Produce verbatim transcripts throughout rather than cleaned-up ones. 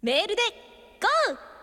メールで ゴー。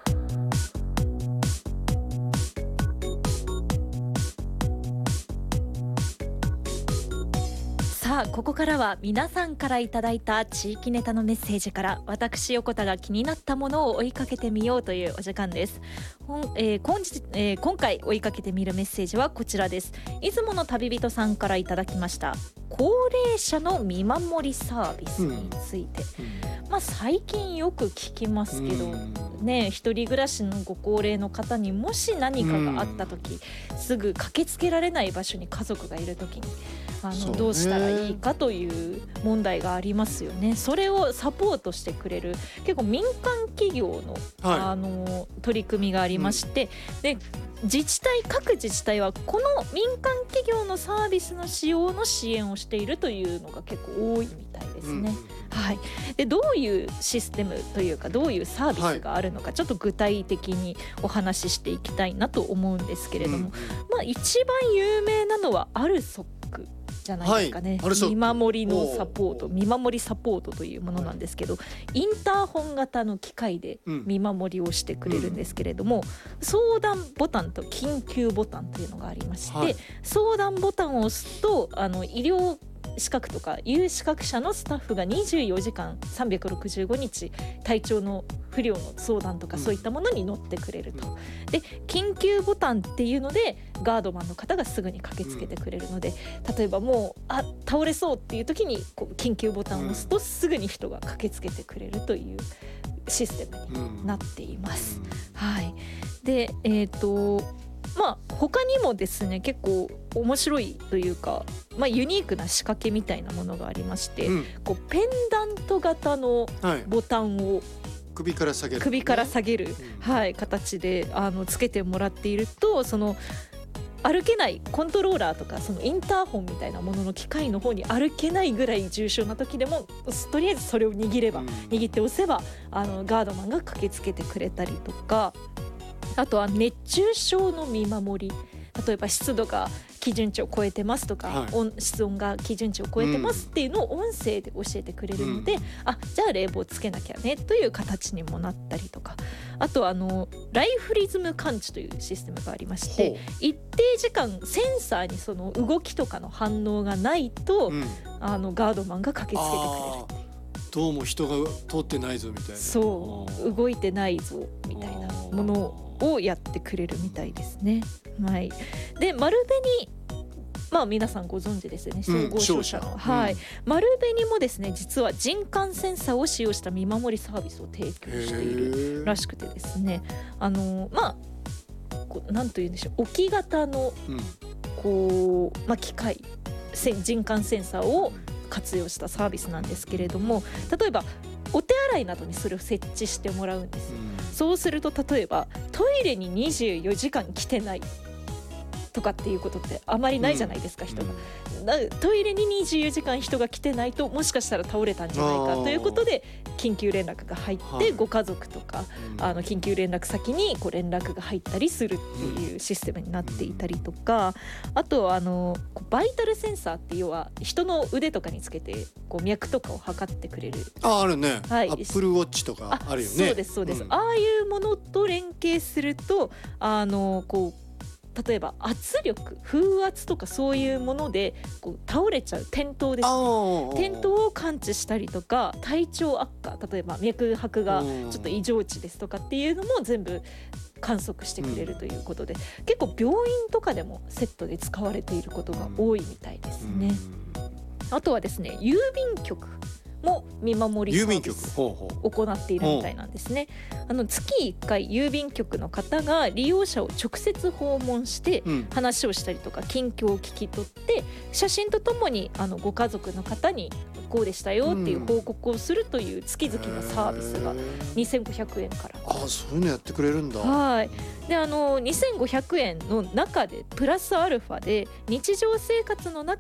さあここからは皆さんからいただいた地域ネタのメッセージから私横田が気になったものを追いかけてみようというお時間です。ほん、えー今日えー今回追いかけてみるメッセージはこちらです。出雲の旅人さんからいただきました。高齢者の見守りサービスについて、まあ、最近よく聞きますけど、ね、一人暮らしのご高齢の方にもし何かがあった時、すぐ駆けつけられない場所に家族がいる時にあのどうしたらいいかという問題がありますよね。それをサポートしてくれる結構民間企業の、はい、あの取り組みがありまして、うん、で自治体各自治体はこの民間企業のサービスの使用の支援をしているというのが結構多いみたいですね、うんはい、でどういうシステムというかどういうサービスがあるのか、はい、ちょっと具体的にお話ししていきたいなと思うんですけれども、うんまあ、一番有名なのはアルソックじゃないですかね、はい、見守りのサポート見守りサポートというものなんですけど、インターホン型の機械で見守りをしてくれるんですけれども、うん、相談ボタンと緊急ボタンというのがありまして、はい、相談ボタンを押すとあの医療資格とか有資格者のスタッフがにじゅうよじかんさんびゃくろくじゅうごにち体調の不良の相談とかそういったものに乗ってくれると、うん、で緊急ボタンっていうのでガードマンの方がすぐに駆けつけてくれるので、うん、例えばもうあ倒れそうっていう時にこう緊急ボタンを押すとすぐに人が駆けつけてくれるというシステムになっています、うんはい、でえっとまあ他にもですね結構面白いというか、まあ、ユニークな仕掛けみたいなものがありまして、うん、こうペンダント型のボタンを、はい、 首から下げる、 首から下げる、うんはい、形であのつけてもらっているとその歩けないコントローラーとかそのインターホンみたいなものの機械の方に歩けないぐらい重症な時でもとりあえずそれを握れば、うん、握って押せばあのガードマンが駆けつけてくれたりとか、あとは熱中症の見守り、例えば湿度が基準値を超えてますとか、はい、音室温が基準値を超えてますっていうのを音声で教えてくれるので、うん、あじゃあ冷房つけなきゃねという形にもなったりとか、あとあのライフリズム感知というシステムがありまして、一定時間センサーにその動きとかの反応がないと、うん、あのガードマンが駆けつけてくれる。 どうも人が通ってないぞみたいな、 そう動いてないぞみたいなものをやってくれるみたいですね、はい、で丸紅、まあ皆さんご存知ですよね、総合商社の、うんはいうん、丸紅もですね実は人感センサーを使用した見守りサービスを提供しているらしくてですね、あのまあこうなんというんでしょう、置き型のこう、まあ、機械人感センサーを活用したサービスなんですけれども、例えばお手洗いなどにそれを設置してもらうんですよ、うん、そうすると例えばトイレににじゅうよじかん来てないとかっていうことってあまりないじゃないですか、うん、人がトイレににじゅうよじかん人が来てないともしかしたら倒れたんじゃないかということで緊急連絡が入って、はい、ご家族とか、うん、あの緊急連絡先にこう連絡が入ったりするっていうシステムになっていたりとか、あとはあのバイタルセンサーって要は人の腕とかにつけてこう脈とかを測ってくれる、 ああるね、はい、アップルウォッチとかあるよね。 そうですそうです、うん、ああいうものと連携するとあのこう例えば圧力風圧とかそういうものでこう倒れちゃう転倒ですね、転倒を感知したりとか体調悪化、例えば脈拍がちょっと異常値ですとかっていうのも全部観測してくれるということで、うん、結構病院とかでもセットで使われていることが多いみたいですね、うん、あとはですね郵便局も見守りサービスを行っているみたいなんですね。あの月いっかい郵便局の方が利用者を直接訪問して話をしたりとか近況を聞き取って写真とともにあのご家族の方にこうでしたよっていう報告をするという月々のサービスがにせんごひゃくえんから、 あそういうのやってくれるんだ。 はい。であのにせんごひゃくえんの中でプラスアルファで日常生活の中